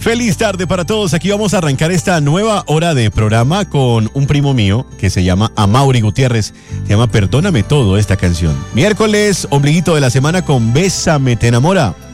Feliz tarde para todos. Aquí vamos a arrancar esta nueva hora de programa con un primo mío que se llama Amaury Gutiérrez. Se llama Perdóname Todo esta canción. Miércoles, ombliguito de la semana con Bésame, te enamora.